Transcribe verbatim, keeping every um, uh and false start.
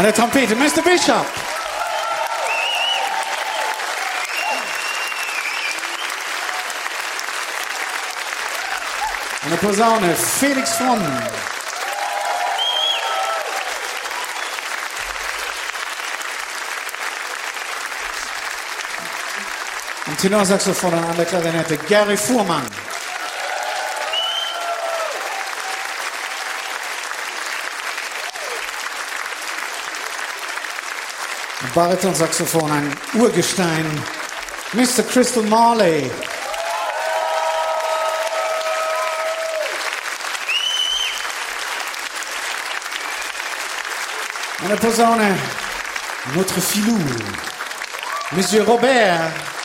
der Trompete, Mister Bishop. An der Posaune, Felix Fromm. Am Tenorsaxophon und an der Klarinette, Gary Fuhrmann. Am Baritonsaxophon ein Urgestein, Mister Crystal Marley. An der Posaune, notre filou, Monsieur Robert.